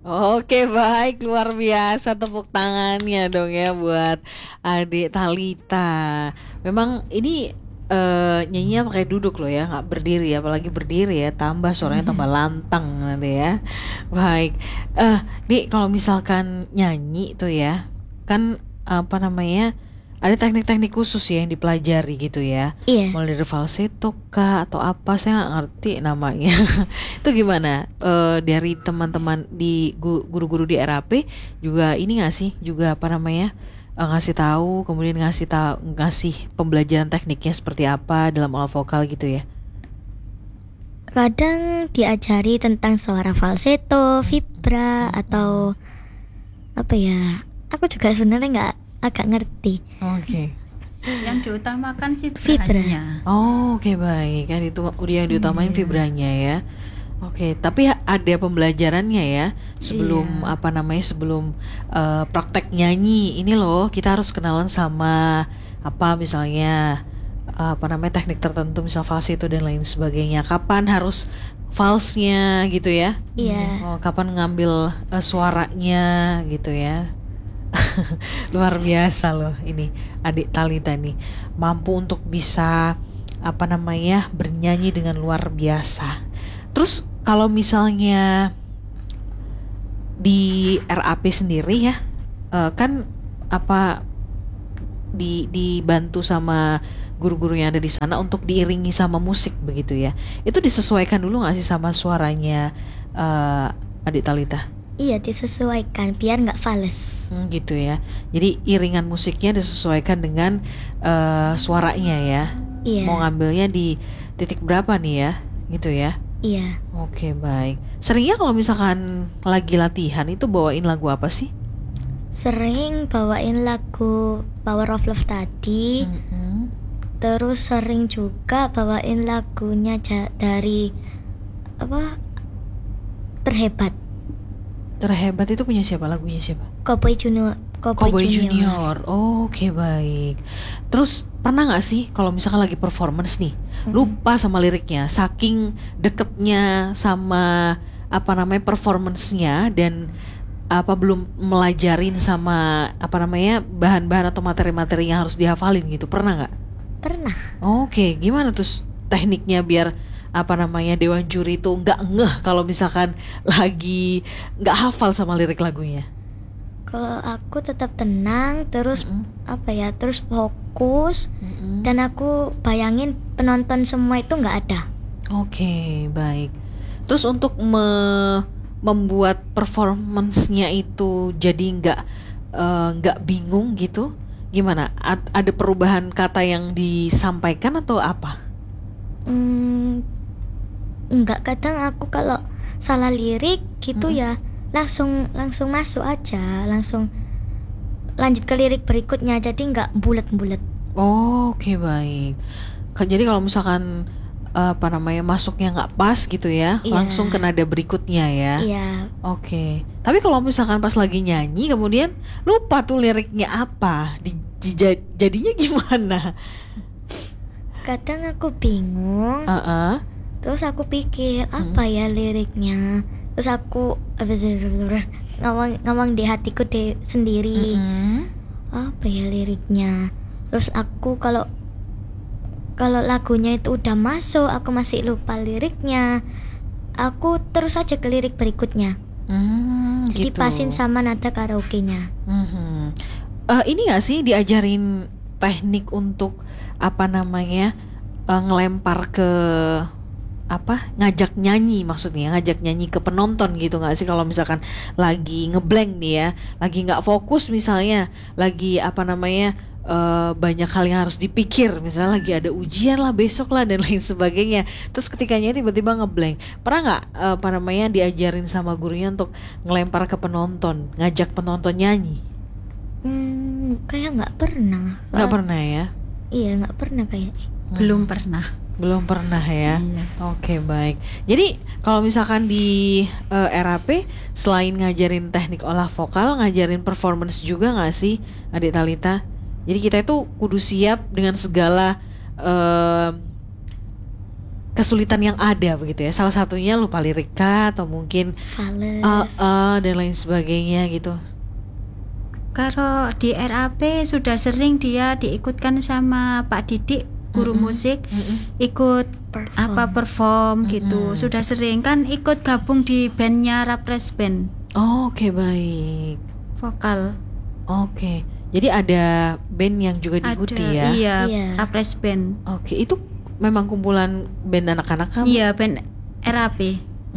Oke, baik, luar biasa, tepuk tangannya dong ya buat adik Talita. Memang ini nyanyinya pakai duduk loh ya, nggak berdiri, apalagi berdiri ya, tambah suaranya tambah lantang nanti ya. Baik, Dik, kalau misalkan nyanyi tuh ya, kan apa namanya, ada teknik-teknik khusus ya yang dipelajari gitu ya. Iya, Mulai dari falsetto kah atau apa, saya nggak ngerti namanya. Itu gimana? Dari teman-teman di guru-guru di RAP juga ini nggak sih? Juga apa namanya? Ngasih tahu, kemudian ngasih pembelajaran tekniknya seperti apa dalam olah vokal gitu ya. kadang diajari tentang suara falsetto, vibra, atau apa ya? Aku juga sebenarnya nggak agak ngerti. Oke. Yang diutamakan Vibra. vibranya. Oh, oke, baik. Kan itu udah yang diutamain Iya. vibranya ya. Oke, tapi ada pembelajarannya ya sebelum Iya. apa namanya sebelum praktek nyanyi ini loh kita harus kenalan sama apa misalnya apa namanya teknik tertentu misal falsetto dan lain sebagainya. Kapan harus falsnya gitu ya? Iya, Oh, kapan ngambil suaranya gitu ya? Luar biasa loh ini adik Talita nih mampu untuk bisa apa namanya bernyanyi dengan luar biasa. Terus kalau misalnya di RAP sendiri ya kan apa dibantu sama guru-guru yang ada di sana untuk diiringi sama musik begitu ya. Itu disesuaikan dulu nggak sih sama suaranya adik Talita? iya disesuaikan biar nggak fales. Gitu ya. Jadi iringan musiknya disesuaikan dengan suaranya ya. Iya, Mau ngambilnya di titik berapa nih ya? Gitu ya. iya. Oke, baik. Seringnya kalau misalkan lagi latihan itu bawain lagu apa sih? Sering bawain lagu Power of Love tadi, Mm-mm. terus sering juga bawain lagunya dari apa? Terhebat. Terhebat itu punya siapa? Lagunya siapa? Cowboy Junior. Cowboy Junior. Oh, oke, baik. Terus pernah nggak sih kalau misalkan lagi performance nih, lupa sama liriknya, saking deketnya sama apa namanya performance-nya dan apa belum melajarin sama apa namanya bahan-bahan atau materi-materi yang harus dihafalin gitu. Pernah nggak? Pernah. Oke, gimana tuh tekniknya biar apa namanya dewan juri itu nggak ngeh kalau misalkan lagi nggak hafal sama lirik lagunya? Kalau aku tetap tenang, terus Mm-mm. apa ya? Terus fokus Mm-mm. dan aku bayangin penonton semua itu nggak ada. Oke, baik. Terus untuk membuat performance-nya itu jadi nggak bingung gitu, gimana? Ada perubahan kata yang disampaikan atau apa? Hmm, nggak, kadang aku kalau salah lirik gitu ya langsung masuk aja, langsung lanjut ke lirik berikutnya, jadi nggak bulat-bulat. Oh, oke, baik. Jadi kalau misalkan apa namanya masuknya nggak pas gitu ya, Iya. langsung ke nada berikutnya ya. Iya, Oke. Tapi kalau misalkan pas lagi nyanyi kemudian lupa tuh liriknya apa, jadinya gimana? kadang aku bingung, Heeh. terus aku pikir apa ya liriknya, terus aku ngomong di hatiku sendiri, Mm-mm. apa ya liriknya. Terus aku kalau lagunya itu udah masuk, aku masih lupa liriknya, aku terus aja ke lirik berikutnya. Jadi Gitu. pasin sama nada karaoke-nya. Mhm. Ini nggak sih diajarin teknik untuk apa namanya ngelempar ke apa ngajak nyanyi maksudnya ngajak nyanyi ke penonton gitu nggak sih kalau misalkan lagi ngeblank nih ya lagi nggak fokus misalnya lagi apa namanya banyak hal yang harus dipikir misalnya lagi ada ujian lah besok lah dan lain sebagainya terus ketika nyanyi tiba-tiba ngeblank pernah nggak apa namanya diajarin sama gurunya untuk ngelempar ke penonton ngajak penonton nyanyi Kayak nggak pernah. nggak pernah ya Iya, nggak pernah kayaknya. Belum pernah. belum pernah ya. Iya. Oke, baik. Jadi kalau misalkan di RAP selain ngajarin teknik olah vokal, ngajarin performance juga nggak sih, Adik Talita? Jadi kita itu kudu siap dengan segala kesulitan yang ada begitu ya. Salah satunya lupa lirik kah, atau mungkin Fales. dan lain sebagainya gitu. Kalau di RAP sudah sering dia diikutkan sama Pak Didik, guru musik, ikut perform gitu. Sudah sering kan ikut gabung di bandnya Rapres Band, Oh, oke, baik. vokal. Oke. Jadi ada band yang juga diikuti ya. Iya, Iya. Rapres Band. Oke, itu memang kumpulan band anak-anak kamu. Iya, band RAP.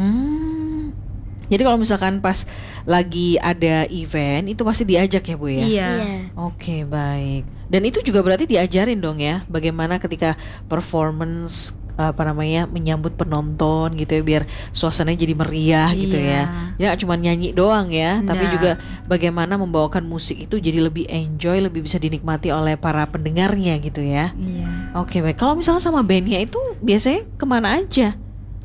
Hmm. Jadi kalau misalkan pas lagi ada event itu pasti diajak ya, Bu ya? Iya. Iya. Oke, baik. Dan itu juga berarti diajarin dong ya, bagaimana ketika performance menyambut penonton gitu ya, biar suasananya jadi meriah gitu Iya. ya. Ya cuma nyanyi doang ya, tapi Nggak. juga bagaimana membawakan musik itu jadi lebih enjoy, lebih bisa dinikmati oleh para pendengarnya gitu ya. Iya. Oke, baik. Kalau misalnya sama bandnya itu biasanya kemana aja?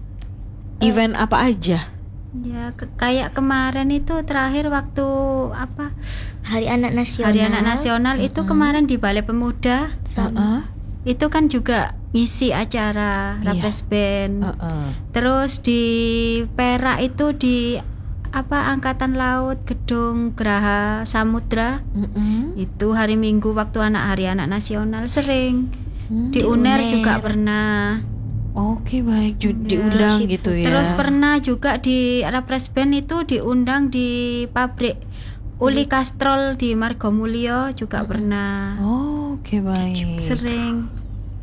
Event apa aja? Ya, kayak kemarin itu terakhir waktu apa? Hari Anak Nasional. Hari Anak Nasional itu kemarin di Balai Pemuda. Sama. Heeh. Itu kan juga ngisi acara Iya. Rapres Band. Heeh. Terus di Perak itu di Angkatan Laut Gedung Geraha Samudra. Mm-mm. Itu hari Minggu waktu Hari Anak Nasional sering. Hmm. Di UNER juga pernah. Oke, baik. Iya. Diundang gitu ya. Terus pernah juga di Rapres Band itu diundang di pabrik Uli Kastrol di Margomulyo juga pernah. Oh, oke, baik. Sering.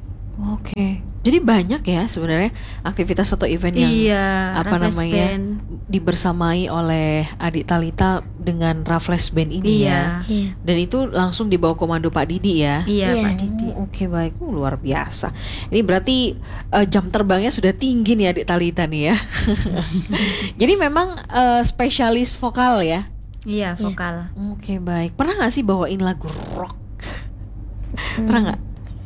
Oke. Jadi banyak ya sebenarnya aktivitas atau event yang Iya, apa Rapres namanya Band. dibersamai oleh Adik Talita dengan Raffles Band ini ya. Iya. Iya. Dan itu langsung di bawah komando Pak Didi ya. Iya, Iya. Pak Didi. Oh, oke, baik. Luar biasa. Ini berarti jam terbangnya sudah tinggi nih Adik Talita nih ya. Jadi memang spesialis vokal ya. Iya, vokal. Oke, baik. Pernah nggak sih bawain lagu rock? Pernah nggak?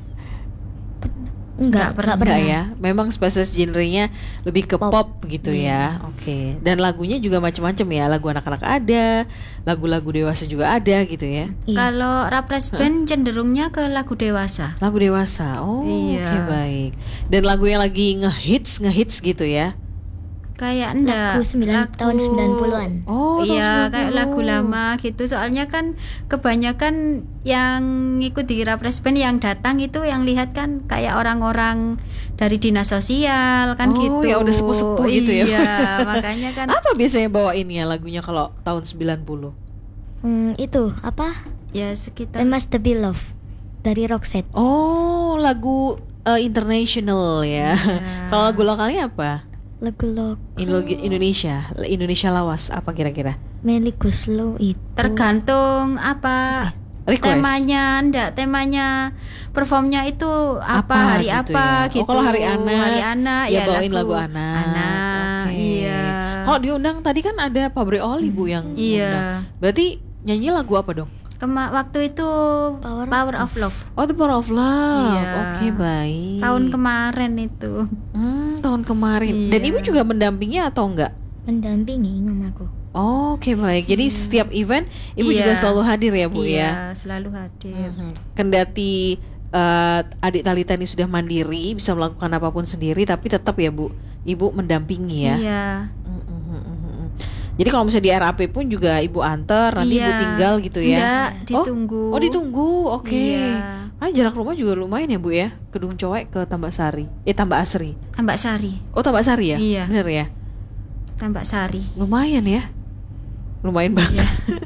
Enggak pernah. Enggak ya. Memang spesies genrenya lebih ke pop gitu ya. Oke. Dan lagunya juga macam-macam ya. Lagu anak-anak ada, lagu-lagu dewasa juga ada gitu ya. Iya. Kalau Rapres Band cenderungnya ke lagu dewasa. Lagu dewasa. Oh, Iya. oke, baik. Dan lagu yang lagi ngehits gitu ya. Kayak enggak Tahun 90-an. Oh, Iya, tahun kayak 90. lagu lama gitu. Soalnya kan kebanyakan yang ikut di Rapres Band yang datang itu yang lihat kan kayak orang-orang dari dinas sosial kan Oh, gitu. ya udah sepuh-sepuh gitu ya. Iya, makanya kan Apa biasanya bawain ya lagunya kalau tahun 90? Itu apa? ya I sekitar Must Be Love dari Roxette. Oh, lagu international ya. Iya. Kalau lagu lokalnya apa? Lagu Indonesia lawas apa kira-kira? Melly Guslo itu. tergantung apa Request. temanya performnya itu Apa hari gitu apa ya? gitu. Oh, kalau hari anak, ya bawain lagu anak. Anak, Oke. iya. Kalau diundang tadi kan ada Pabrik Oli Bu yang undang. Iya. Berarti nyanyi lagu apa dong? Waktu itu Power of Love. Oh, The Power of Love. Iya. Oke, baik. Tahun kemarin itu. Tahun kemarin. Dan Iya. Ibu juga mendampingi atau enggak? Mendampingi mamaku. Oh, oke, baik. Jadi setiap event Ibu Iya. juga selalu hadir ya, Bu Iya, ya. selalu hadir. Kendati Adik Talita ini sudah mandiri, bisa melakukan apapun sendiri, tapi tetap ya Bu, Ibu mendampingi ya. Iya. Jadi kalau misalnya di RAP pun juga Ibu antar, nanti Ibu Iya. tinggal gitu ya. Enggak, ditunggu. Oh, ditunggu. Oke. Iya. Jarak rumah juga lumayan ya Bu ya. Kedung Coek ke Tambak Sari. Tambak Asri. Tambak Sari. Oh, Tambak Sari ya? Iya. Bener ya? Tambak Sari. Lumayan ya. Lumayan banget.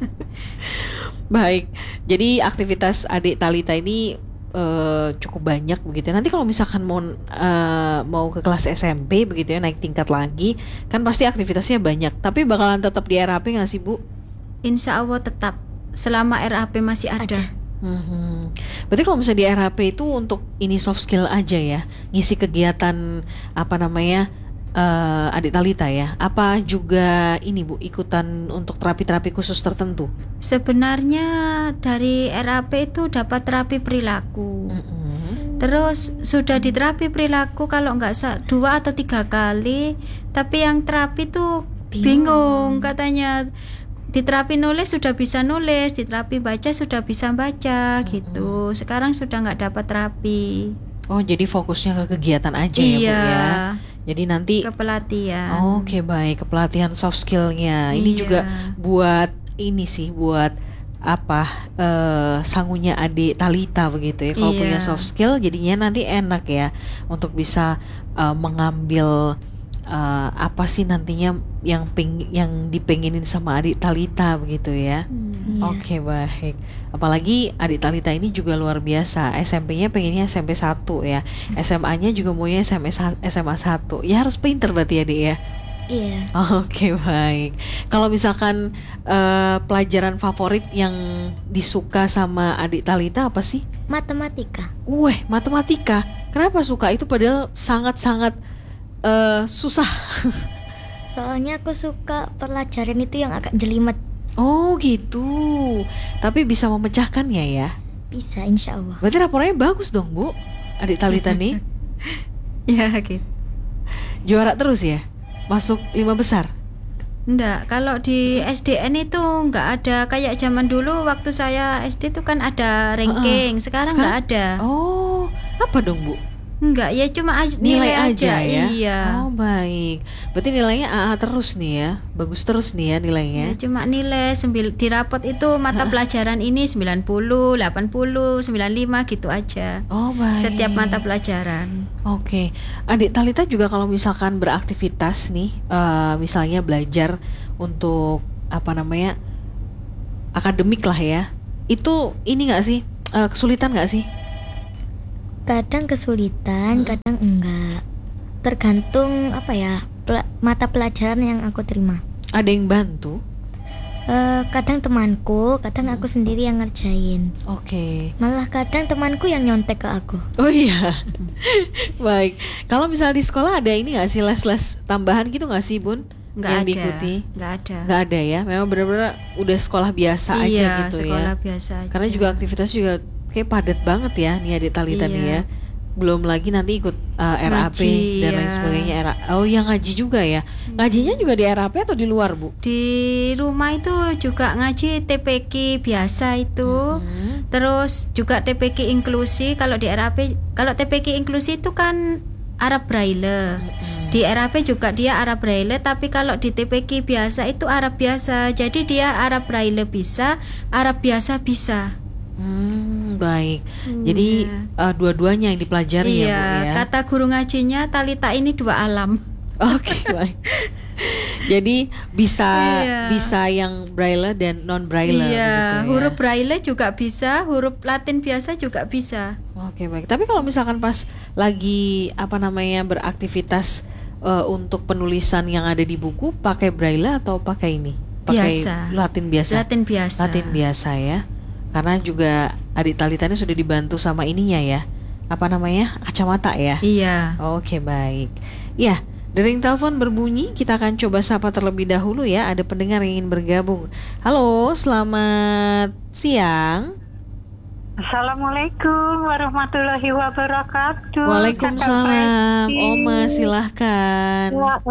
Baik. Jadi aktivitas Adik Talita ini cukup banyak begitu. Nanti kalau misalkan mau ke kelas SMP begitu ya, naik tingkat lagi, kan pasti aktivitasnya banyak. Tapi bakalan tetap di RAP nggak sih Bu? Insya Allah tetap selama RAP masih ada. Berarti kalau misalnya di RAP itu untuk ini soft skill aja ya, ngisi kegiatan Adik Talita ya. Apa juga ini Bu ikutan untuk terapi-terapi khusus tertentu? Sebenarnya dari RAP itu dapat terapi perilaku. Terus sudah diterapi perilaku kalau nggak 2 atau 3 kali, tapi yang terapi tuh bingung katanya. Di terapi nulis sudah bisa nulis, di terapi baca sudah bisa baca gitu. Sekarang sudah nggak dapat terapi. Oh, jadi fokusnya ke kegiatan aja ya, Bu Iya, ya. Jadi nanti ke pelatihan. Oke, baik, ke pelatihan soft skill-nya. Ini Iya. juga buat ini sih, buat apa sangunya adik Talita begitu ya. Kalau Iya. punya soft skill jadinya nanti enak ya untuk bisa mengambil apa sih nantinya yang dipengenin sama adik Talita begitu ya. Iya. Oke, baik. Apalagi adik Talita ini juga luar biasa. SMP-nya pengennya SMP 1 ya. SMA-nya juga maunya SMA 1. Ya harus pinter berarti adik ya. Iya. Oke, baik. Kalau misalkan pelajaran favorit yang disuka sama adik Talita apa sih? Matematika. Matematika. Kenapa suka? Itu padahal sangat-sangat susah. Soalnya aku suka pelajaran itu yang agak jelimet. Oh gitu. Tapi bisa memecahkannya ya. Bisa, insya Allah. Berarti rapornya bagus dong, Bu. Adik Talita nih Ya gitu. juara terus ya. Masuk 5 besar. Enggak, kalau di SDN itu enggak ada kayak zaman dulu waktu saya SD itu kan ada ranking. Sekarang enggak ada. Oh, apa dong, Bu? Enggak, ya cuma Nilai aja ya. Iya. Oh, baik. Berarti nilainya AA terus nih ya. Bagus terus nih ya Ya, nilainya. cuma nilai di rapot itu mata pelajaran ini 90, 80, 95 gitu aja. Oh, baik. Setiap mata pelajaran. Oke. Adik Talita juga kalau misalkan beraktivitas nih, misalnya belajar untuk apa namanya? Akademik lah ya. Itu ini enggak sih? Kesulitan enggak sih? Kadang kesulitan, kadang enggak. Tergantung apa ya, mata pelajaran yang aku terima. Ada yang bantu? Kadang temanku, kadang aku sendiri yang ngerjain. Oke. Malah kadang temanku yang nyontek ke aku. Oh iya. Baik. Kalau misalnya di sekolah ada ini nggak sih les-les tambahan gitu nggak sih, Bun? Enggak yang ada. diikuti? Enggak ada. Nggak ada ya. Memang benar-benar udah sekolah biasa aja Iya, gitu sekolah ya. biasa aja. Karena juga aktivitas juga kayak padat banget ya nih adik Talita nih Iya. ya. Belum lagi nanti ikut RAP Ngaji, dan lain ya. sebagainya. Oh, yang ngaji juga ya. Ngajinya juga di RAP atau di luar, Bu? Di rumah itu juga ngaji TPQ biasa itu. Terus juga TPQ inklusi. Kalau di RAP, kalau TPQ inklusi itu kan Arab Braille. Di RAP juga dia Arab Braille, tapi kalau di TPQ biasa itu Arab biasa. Jadi dia Arab Braille bisa, Arab biasa bisa. Baik. Jadi dua-duanya yang dipelajari ya, Bu ya. Kata guru ngajinya Talita ini dua alam. Oke, baik. Jadi bisa Iya. bisa yang braille dan non braille begitu ya. Huruf Braille juga bisa, huruf Latin biasa juga bisa. Oke, baik. Tapi kalau misalkan pas lagi apa namanya beraktivitas untuk penulisan yang ada di buku pakai braille atau pakai ini? Pakai Biasa. Latin biasa. Latin biasa. Latin biasa ya. Karena juga adik Talita ini sudah dibantu sama ininya ya. Apa namanya? Kacamata ya. Iya. Oke, baik. Ya, dering telepon berbunyi, kita akan coba sapa terlebih dahulu ya. Ada pendengar yang ingin bergabung. Halo, selamat siang. Assalamualaikum warahmatullahi wabarakatuh. Waalaikumsalam. Kakak Presti. Oma, silahkan.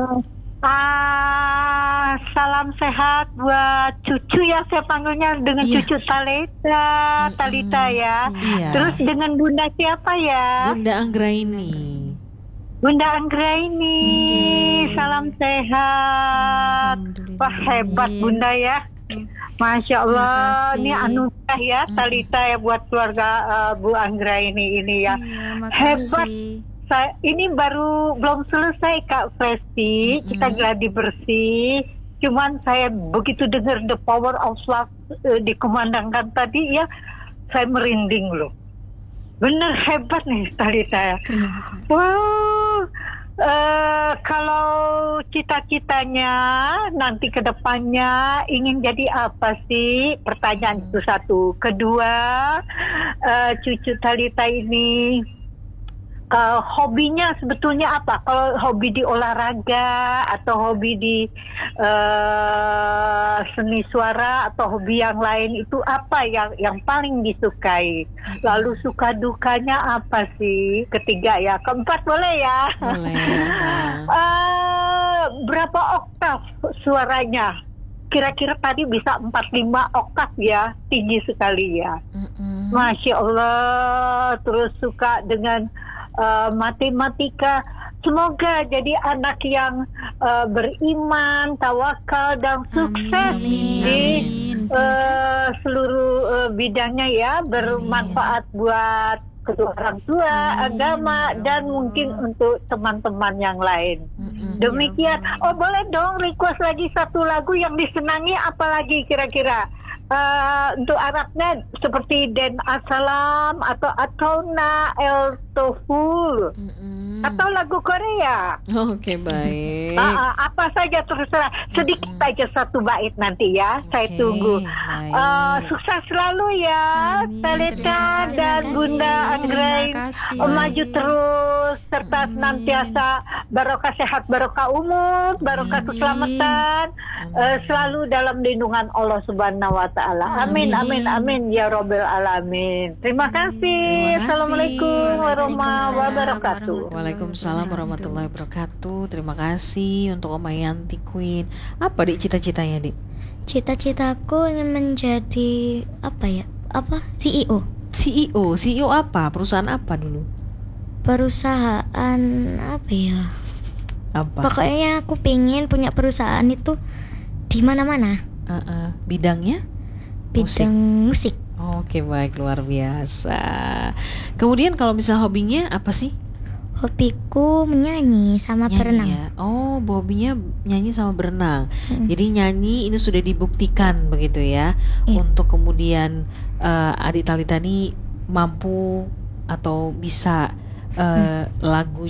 Salam sehat buat cucu ya, saya panggilnya dengan Iya. cucu Talita ya. Iya. Terus dengan bunda siapa ya? Bunda Anggraini. Bunda Anggraini. Salam sehat. Alhamdulillah. Wah, hebat bunda ya. Masya Allah, Makasih. ini anugerah ya Talita ya buat keluarga Bu Anggraini ini ya. Iya, Hebat. makasih. Ini belum selesai Kak Presti, kita gladi bersih. Cuman saya begitu dengar the power of love dikumandangkan tadi ya, saya merinding loh. Bener hebat nih Talita ya. Terima kasih. Wow, kalau cita-citanya nanti ke depannya ingin jadi apa sih? Pertanyaan itu satu. Kedua, cucu Talita ini hobinya sebetulnya apa? Kalau hobi di olahraga atau hobi di seni suara atau hobi yang lain itu apa yang paling disukai? Lalu suka dukanya apa sih? Ketiga ya, keempat boleh ya? Boleh. Berapa oktav suaranya? Kira-kira tadi bisa 4-5 oktav ya, tinggi sekali ya. Masya Allah. Terus suka dengan matematika. Semoga jadi anak yang beriman, tawakal dan sukses Amin. di Amin. seluruh bidangnya ya, bermanfaat buat kedua orang tua, agama, dan mungkin untuk teman-teman yang lain. Demikian. Oh, boleh dong request lagi satu lagu yang disenangi, apalagi kira-kira? Untuk Arabnya seperti Den Assalam atau Atona El Toful atau lagu Korea. Oke, baik. Apa saja terserah. Sedikit aja satu bait nanti ya. Saya Oke, tunggu. baik. Sukses selalu ya, Amin. Talita Terima dan kasih. Bunda Anggrain. Terima kasih. Maju terus serta Amin. senantiasa barokah sehat, barokah umur, barokah Amin. keselamatan, selalu dalam lindungan Allah Subhanahu wa taala. Amin amin amin ya robbal alamin. Terima kasih. Terima kasih. Assalamualaikum warahmatullahi Waalaikumsalam wabarakatuh. Waalaikumsalam warahmatullahi wabarakatuh. Terima kasih untuk Oma Yanti Queen. Apa Dik cita-citanya, Dik? Cita-citaku ingin menjadi apa ya? Apa? CEO. CEO apa? Perusahaan apa dulu? Perusahaan apa ya? Apa? Pokoknya aku pengen punya perusahaan itu di mana-mana. Bidangnya? Bidang musik. Oke, baik, luar biasa. Kemudian kalau misal hobinya apa sih? Hobiku menyanyi sama Nyanyi berenang. ya. Oh, hobinya nyanyi sama berenang. Mm. Jadi nyanyi ini sudah dibuktikan begitu ya. Iya. Untuk kemudian adik Talita ini mampu atau bisa lagu